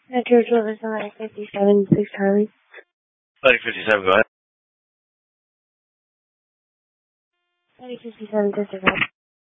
George Willis on 57, 6 Charlie. 57, go ahead. 57, disregard.